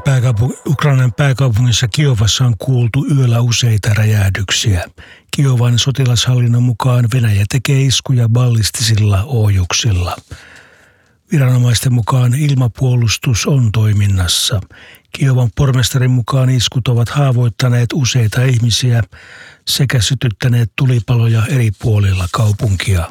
Ukrainan pääkaupungissa Kiovassa on kuultu yöllä useita räjähdyksiä. Kiovan sotilashallinnon mukaan Venäjä tekee iskuja ballistisilla ohjuksilla. Viranomaisten mukaan ilmapuolustus on toiminnassa. Kiovan pormestarin mukaan iskut ovat haavoittaneet useita ihmisiä sekä sytyttäneet tulipaloja eri puolilla kaupunkia.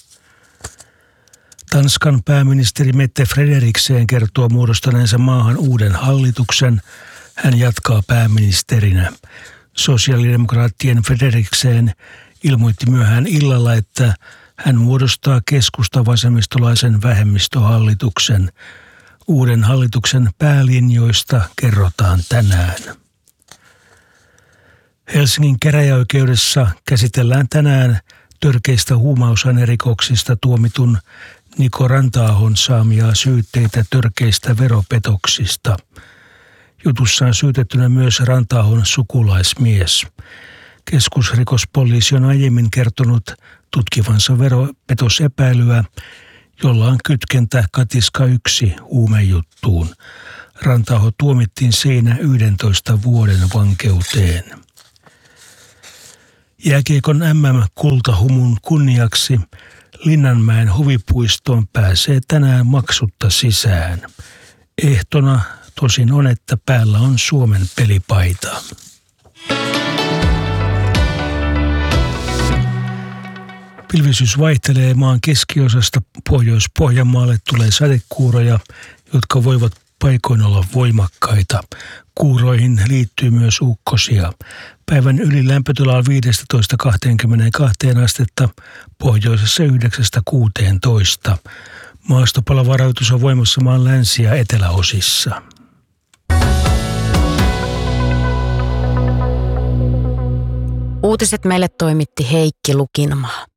Tanskan pääministeri Mette Frederiksen kertoo muodostaneensa maahan uuden hallituksen. Hän jatkaa pääministerinä. Sosiaalidemokraattien Frederiksen ilmoitti myöhään illalla, että hän muodostaa keskusta-vasemmistolaisen vähemmistöhallituksen. Uuden hallituksen päälinjoista kerrotaan tänään. Helsingin käräjäoikeudessa käsitellään tänään törkeistä huumausainerikoksista tuomitun Niko Ranta-ahon saamia syytteitä törkeistä veropetoksista. Jutussa on syytettynä myös Ranta-ahon sukulaismies. Keskusrikospoliisi on aiemmin kertonut tutkivansa veropetosepäilyä, jolla on kytkentä Katiska 1 huumejuttuun. Ranta-aho tuomittiin siinä 11 vuoden vankeuteen. Jääkiekon MM-kultahumun kunniaksi Linnanmäen huvipuistoon pääsee tänään maksutta sisään. Ehtona tosin on, että päällä on Suomen pelipaita. Pilvisyys vaihtelee maan keskiosasta. Pohjois-Pohjanmaalle tulee sadekuuroja, jotka voivat paikoin olla voimakkaita. Kuuroihin liittyy myös ukkosia. Päivän ylilämpötila on 15-22 astetta, pohjoisessa 9-16. Maastopalovaroitus on voimassa maan länsi- ja eteläosissa. Uutiset meille toimitti Heikki Lukinmaa.